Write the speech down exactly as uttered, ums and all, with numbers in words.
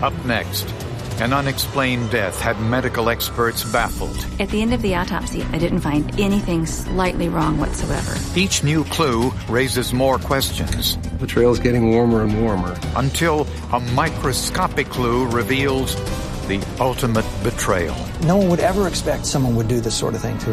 Up next, an unexplained death had medical experts baffled. At the end of the autopsy, I didn't find anything slightly wrong whatsoever. Each new clue raises more questions. The trail's getting warmer and warmer. Until a microscopic clue reveals the ultimate betrayal. No one would ever expect someone would do this sort of thing to